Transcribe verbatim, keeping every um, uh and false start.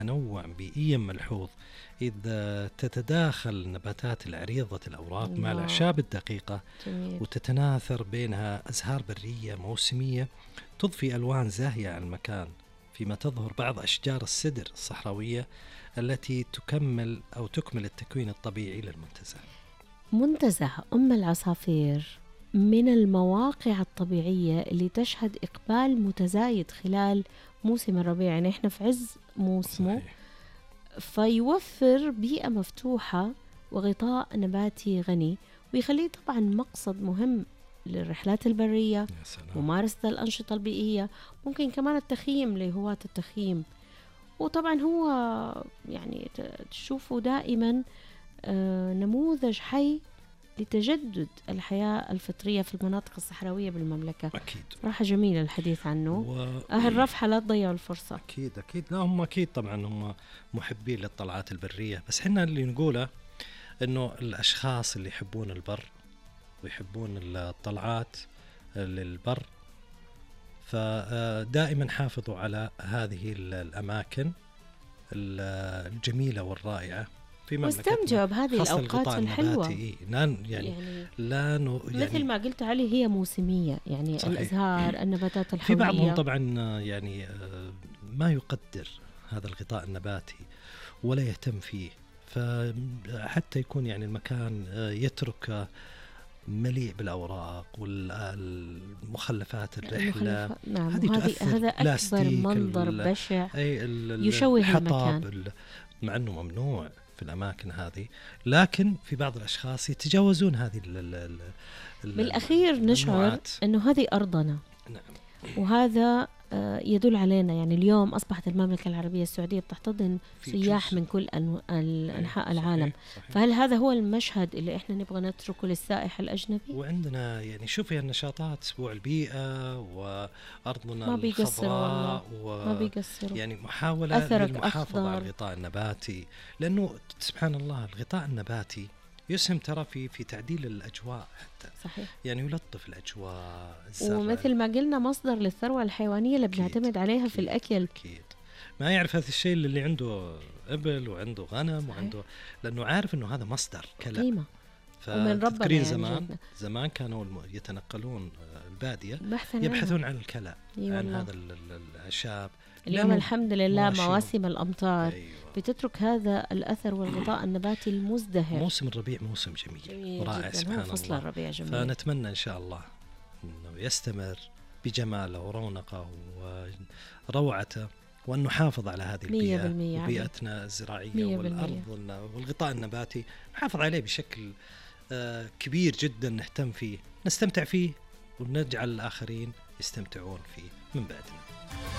تنوع بيئي ملحوظ، إذا تتداخل نباتات العريضة الأوراق مع الله، الأعشاب الدقيقة جميل. وتتناثر بينها أزهار برية موسمية تضفي ألوان زاهية على المكان، فيما تظهر بعض أشجار السدر الصحراوية التي تكمل أو تكمل التكوين الطبيعي للمنتزه. منتزه أم العصافير من المواقع الطبيعية اللي تشهد إقبال متزايد خلال موسم الربيع، يعني إحنا في عز موسمه، صحيح. فيوفر بيئة مفتوحة وغطاء نباتي غني، ويخليه طبعا مقصد مهم للرحلات البرية، يا سلام. ممارسة الأنشطة البيئية، ممكن كمان التخييم لهواة التخييم. وطبعا هو يعني ت- تشوفه دائما آه، نموذج حي لتجدد الحياة الفطرية في المناطق الصحراوية بالمملكة. أكيد. صراحة جميل الحديث عنه. و... أهل رفحة لا تضيعوا الفرصة. أكيد أكيد، لا هم أكيد طبعا هم محبين للطلعات البرية، بس حنا اللي نقوله إنه الأشخاص اللي يحبون البر ويحبون الطلعات للبر فدائما حافظوا على هذه الأماكن الجميلة والرائعة في مملكتنا، واستمتعوا بهذه خاصة الأوقات الغطاء الحلوة. النباتي. لا يعني, يعني لا ن... يعني مثل ما قلت علي هي موسمية، يعني صحيح. الأزهار، النباتات في الحولية. بعضهم طبعا يعني ما يقدر هذا الغطاء النباتي ولا يهتم فيه، فحتى يكون يعني المكان يترك مليء بالأوراق والمخلفات الرحلة. المخلفات، نعم. هذه وهذه تؤثر هذا أكبر بلاستيك منظر ال- بشع أي ال- يشوه الحطب المكان. ال- مع أنه ممنوع في الأماكن هذه، لكن في بعض الأشخاص يتجاوزون هذه ال- ال- ال- ال- بالأخير نشعر الممنوعات. أنه هذه أرضنا، نعم. وهذا آه، يدل علينا. يعني اليوم أصبحت المملكة العربية السعودية بتحتضن في سياح جزء. من كل أنو- الأنحاء صحيح، العالم. صحيح. فهل هذا هو المشهد اللي إحنا نبغى نتركه للسائح الأجنبي؟ وعندنا يعني شوفي النشاطات أسبوع البيئة وأرضنا ما بيقصروا الخضراء والله، ما و بيقصروا. يعني محاولة أثرك للمحافظة على أخضر. الغطاء النباتي، لأنه سبحان الله الغطاء النباتي يسهم ترى في في تعديل الأجواء حتى، صحيح. يعني يلطف الأجواء. الزرع ومثل ما قلنا مصدر للثروة الحيوانية اللي أكيد، بنعتمد عليها في أكيد، الأكل. أكيد. ما يعرف هذا الشيء اللي عنده إبل وعنده غنم صحيح. وعنده، لأنه عارف إنه هذا مصدر كلى. قيمة ومن ربنا فتذكرين يعني زمان جدنا. زمان كانوا الم- يتنقلون البادية بحثا يبحثون عن الكلى، إي عن والله. هذا ال- ال- الأعشاب. اليوم لأنه الحمد لله مواشيهم. مواسم الأمطار أيوة. بتترك هذا الأثر والغطاء النباتي المزدهر. موسم الربيع موسم جميل, جميل ورائع جداً. سبحان هو فصل الله. الربيع جميل. فنتمنى إن شاء الله أنه يستمر بجماله ورونقه وروعته، وأن نحافظ على هذه مية البيئة بالمية علي. وبيئتنا الزراعية مية والأرض بالمية. والن- والغطاء النباتي نحافظ عليه بشكل آه، كبير جدا، نهتم فيه، نستمتع فيه ونجعل الآخرين يستمتعون فيه من بعدنا.